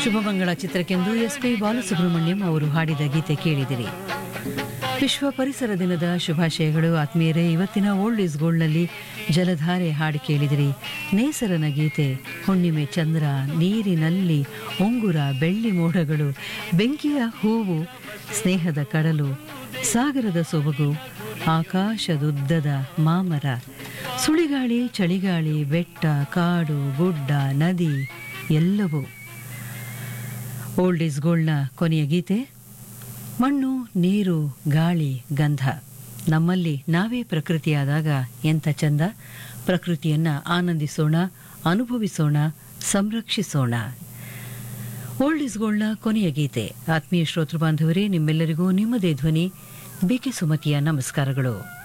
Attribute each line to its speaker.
Speaker 1: Shubhamangala ಚಿತ್ರಕ್ಕೆಂದು SP. Balasubrahmanyam ಅವರು ಹಾಡಿದ ಗೀತೆ ಕೇಳಿದಿರಿ. ವಿಶ್ವ ಪರಿಸರ ದಿನದ ಶುಭಾಶಯಗಳು ಆತ್ಮೀಯರೇ. ಇವತ್ತಿನ ಓಲ್ಡ್ ಈಸ್ ಗೋಲ್ಡ್ನಲ್ಲಿ ಜಲಧಾರೆ ಹಾಡು ಕೇಳಿದಿರಿ. ನೇಸರನ ಗೀತೆ, ಹುಣ್ಣಿಮೆ ಚಂದ್ರ, ನೀರಿನಲ್ಲಿ ಉಂಗುರ, ಬೆಳ್ಳಿ ಮೋಡಗಳು, ಬೆಂಕಿಯ ಹೂವು, ಸ್ನೇಹದ ಕಡಲು, ಸಾಗರದ ಸೊಬಗು, ಆಕಾಶದುದ್ದದ ಮಾಮರ, ಸುಳಿಗಾಳಿ, ಚಳಿಗಾಳಿ, ಬೆಟ್ಟ, ಕಾಡು, ಗುಡ್ಡ, ನದಿ ಎಲ್ಲವೂ. ಓಲ್ಡ್ ಈಸ್ ಗೋಲ್ಡ್ನ ಕೊನೆಯ ಗೀತೆ, ಮಣ್ಣು, ನೀರು, ಗಾಳಿ, ಗಂಧ. ನಮ್ಮಲ್ಲಿ ನಾವೇ ಪ್ರಕೃತಿಯಾದಾಗ ಎಂಥ ಚಂದ. ಪ್ರಕೃತಿಯನ್ನು ಆನಂದಿಸೋಣ, ಅನುಭವಿಸೋಣ, ಸಂರಕ್ಷಿಸೋಣ. ಓಲ್ಡ್ ಈಸ್ ಗೋಲ್ಡ್ನ ಕೊನೆಯ ಗೀತೆ. ಆತ್ಮೀಯ ಶ್ರೋತೃ ಬಾಂಧವರೇ, ನಿಮ್ಮೆಲ್ಲರಿಗೂ ನಿಮ್ಮದೇ ಧ್ವನಿ ಬಿಕೆ ಸುಮತಿಯ ನಮಸ್ಕಾರಗಳು.